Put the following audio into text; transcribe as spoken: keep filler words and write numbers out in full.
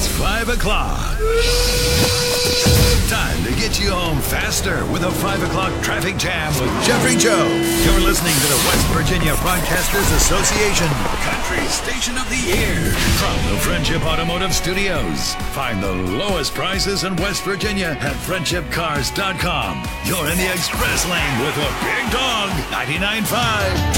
It's five o'clock. Time to get you home faster with a five o'clock traffic jam with Jeffrey Joe. You're listening to the West Virginia Broadcasters Association Country Station of the Year from the Friendship Automotive Studios. Find the lowest prices in West Virginia at friendship cars dot com. You're in the express lane with a big dog, ninety-nine point five.